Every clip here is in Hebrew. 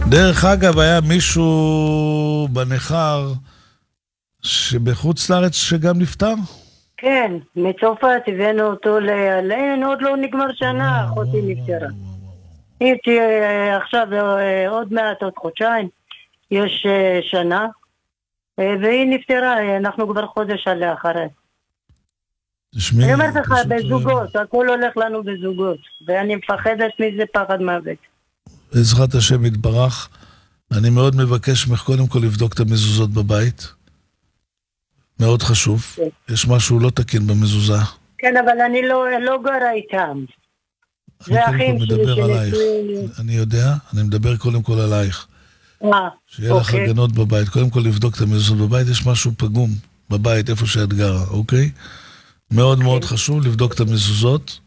דרך אגב, היה מישהו בנחר שבחוץ לארץ שגם נפטר? כן, מצרפת הבאנו אותו אין, עוד לא נגמר שנה, אחותי נפטרה. היא עכשיו עוד מעט, עוד חודשיים, יש שנה, והיא נפטרה, אנחנו כבר חודש עליה אחרי. אני אומרת לך, בזוגות, הכל הולך לנו בזוגות, ואני מפחדת מזה פחד מוות. בעזרת השם יתברך, אני מאוד מבקש ממך קודם כל לבדוק את המזוזות בבית. מאוד חשוב. יש משהו לא תקין במזוזה. כן, אבל אני לא גרה איתם. זה אחים שלי שנשואים. אני יודע, אני מדבר קודם כל עלייך. שיהיה לך הגנות בבית. קודם כל לבדוק את המזוזות בבית, יש משהו פגום בבית, איפה שאת גרה, אוקיי? מאוד מאוד חשוב לבדוק את המזוזות.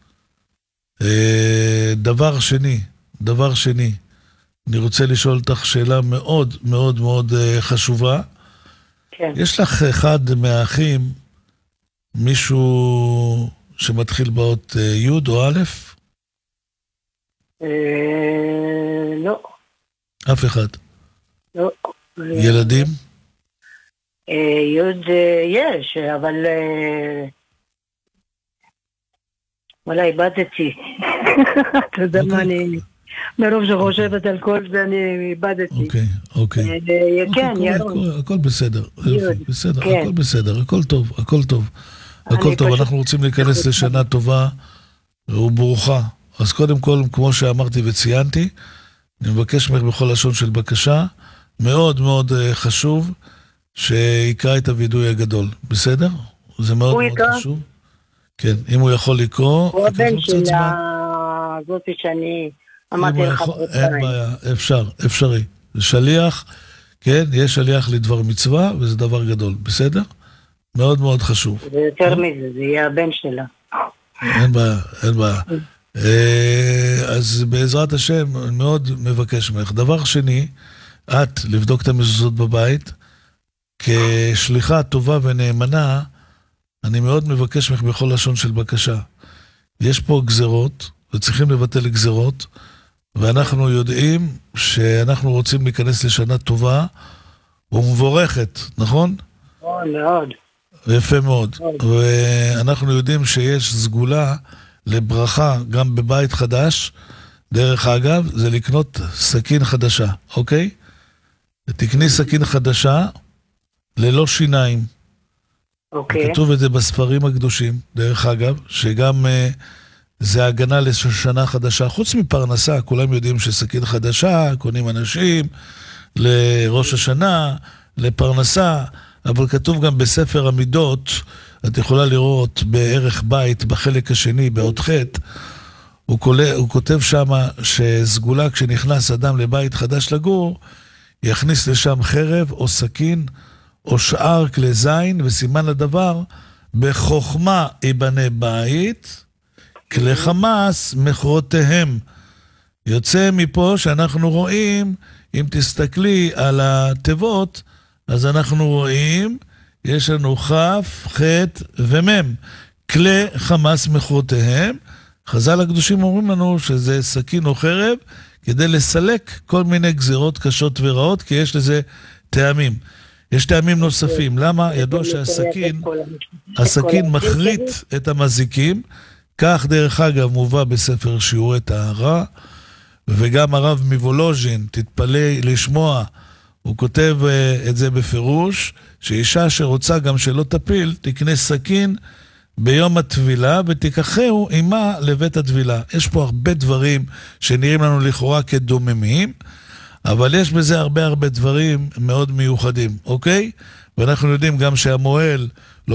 דבר שני, אני רוצה לשאול אותך שאלה מאוד מאוד מאוד חשובה. כן. יש לך אחד מהאחים, מישהו שמתחיל באות י' או א'? לא. אף אחד? לא. ילדים? י' יש, אבל אולי איבדתי. אתה יודע מה אני... מרוב שחושבת על כל זה אני איבדתי. אוקיי. כן, ירון. הכל בסדר. בסדר, הכל בסדר, הכל טוב, הכל טוב. הכל טוב, אנחנו רוצים להיכנס לשנה טובה וברוכה. אז קודם כל, כמו שאמרתי וציינתי, אני מבקש ממך בכל לשון של בקשה, מאוד מאוד חשוב שיקרא את הוידוי הגדול. בסדר? זה מאוד מאוד חשוב. כן, אם הוא יכול לקרוא... הוא הבן שלה, זאת שאני אמרתי לך... אין בעיה, אפשרי. זה שליח, כן, יש שליח לדבר מצווה, וזה דבר גדול. בסדר? מאוד מאוד חשוב. זה יותר מזה, זה יהיה הבן שלה. אין בעיה. אז בעזרת השם, אני מאוד מבקש ממך. דבר שני, את לבדוק את המזוזות בבית, כשליחה טובה ונאמנה, אני מאוד מבקש ממך בכל לשון של בקשה. יש פה גזרות, וצריכים לבטל גזרות, ואנחנו יודעים שאנחנו רוצים להיכנס לשנה טובה ומבורכת, נכון? מאוד. יפה מאוד. ואנחנו יודעים שיש סגולה לברכה גם בבית חדש, דרך אגב, זה לקנות סכין חדשה, אוקיי? תקני סכין חדשה ללא שיניים. אוקיי. כתוב את זה בספרים הקדושים, דרך אגב, שגם זה הגנה לשנה חדשה. חוץ מפרנסה, כולם יודעים שסכין חדשה, קונים אנשים, לראש השנה, לפרנסה, אבל כתוב גם בספר המידות, את יכולה לראות בערך בית, בחלק השני, באות חטא, הוא כותב שם שסגולה כשנכנס אדם לבית חדש לגור, יכניס לשם חרב או סכין או שאר כלי זין, וסימן לדבר, בחוכמה יבנה בית, כלי חמאס מכרותיהם. יוצא מפה שאנחנו רואים, אם תסתכלי על התיבות, אז אנחנו רואים, יש לנו חף, חט ומם. כלי חמאס מכרותיהם. חז"ל הקדושים אומרים לנו שזה סכין או חרב, כדי לסלק כל מיני גזירות קשות ורעות, כי יש לזה טעמים. יש טעמים נוספים. למה? ידוע שהסכין מחריט את המזיקים, כך דרך אגב מובא בספר שיעורי טהרה, וגם הרב מוולוז'ין, תתפלא לשמוע, הוא כותב את זה בפירוש, שאישה שרוצה גם שלא תפיל, תקנה סכין ביום הטבילה, ותיקחהו עמה לבית הטבילה. יש פה הרבה דברים שנראים לנו לכאורה כדוממים, אבל יש בזה הרבה דברים מאוד מיוחדים, אוקיי? ואנחנו יודעים גם שהמועל